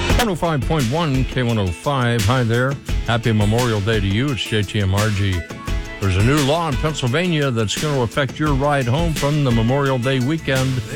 105.1 K105. Hi there. Happy Memorial Day to you. It's JTMRG. There's a new law in Pennsylvania that's going to affect your ride home from the Memorial Day weekend.